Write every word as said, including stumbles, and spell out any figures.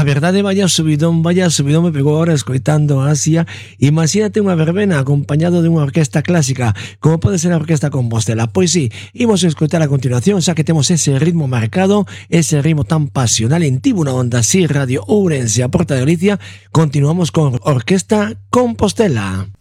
A verdade, vaya subidón, vaya subidón me pegou agora escoitando Asia. Imagínate unha verbena acompañado dunha orquesta clásica, como pode ser a Orquesta Compostela. Pois sí, imos escoitar a continuación, xa que temos ese ritmo marcado, ese ritmo tan pasional en Tivo unha Onda, así Radio Ourense, a Porta de Galicia. Continuamos con Orquesta Compostela.